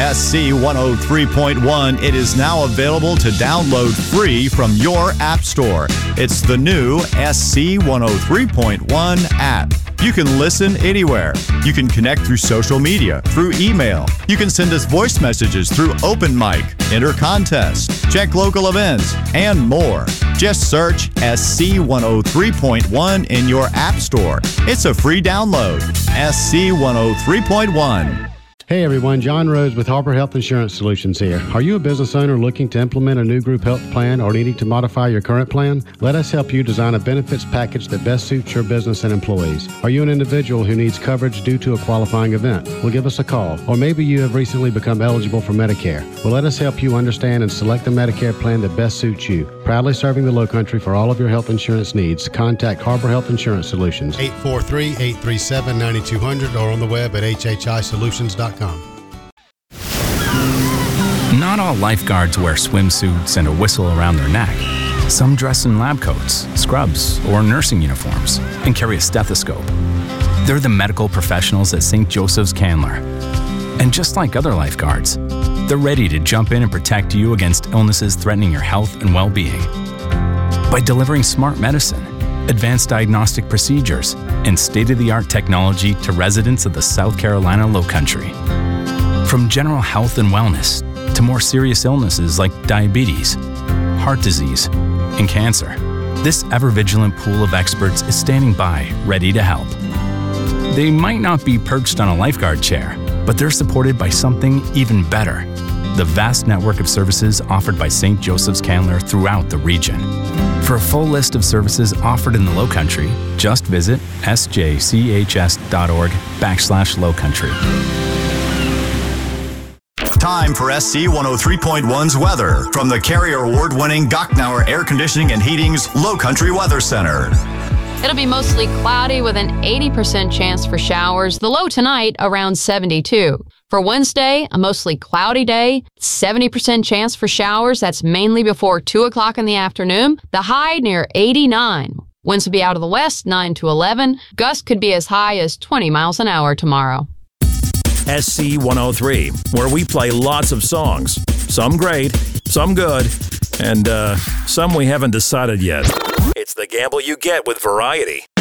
SC 103.1. It is now available to download free from your app store. It's the new SC 103.1 app. You can listen anywhere. You can connect through social media, through email. You can send us voice messages through Open Mic, enter contests, check local events, and more. Just search SC 103.1 in your app store. It's a free download. SC 103.1. Hey everyone, John Rose with Harbor Health Insurance Solutions here. Are you a business owner looking to implement a new group health plan or needing to modify your current plan? Let us help you design a benefits package that best suits your business and employees. Are you an individual who needs coverage due to a qualifying event? Well, give us a call. Or maybe you have recently become eligible for Medicare. Well, let us help you understand and select the Medicare plan that best suits you. Proudly serving the Lowcountry for all of your health insurance needs. Contact Harbor Health Insurance Solutions. 843-837-9200 or on the web at hhisolutions.com. Not all lifeguards wear swimsuits and a whistle around their neck. Some dress in lab coats, scrubs, or nursing uniforms and carry a stethoscope. They're the medical professionals at St. Joseph's Candler. And just like other lifeguards, they're ready to jump in and protect you against illnesses threatening your health and well-being. By delivering smart medicine, advanced diagnostic procedures, and state-of-the-art technology to residents of the South Carolina Lowcountry. From general health and wellness to more serious illnesses like diabetes, heart disease, and cancer, this ever-vigilant pool of experts is standing by, ready to help. They might not be perched on a lifeguard chair, but they're supported by something even better: the vast network of services offered by St. Joseph's Candler throughout the region. For a full list of services offered in the Lowcountry, just visit sjchs.org/Lowcountry. Time for SC 103.1's weather from the Carrier Award-winning Gocknauer Air Conditioning and Heating's Lowcountry Weather Center. It'll be mostly cloudy with an 80% chance for showers. The low tonight around 72. For Wednesday, a mostly cloudy day, 70% chance for showers. That's mainly before 2 o'clock in the afternoon. The high near 89. Winds will be out of the west, 9 to 11. Gusts could be as high as 20 miles an hour tomorrow. SC 103, where we play lots of songs. Some great, some good, and some we haven't decided yet. It's the gamble you get with variety.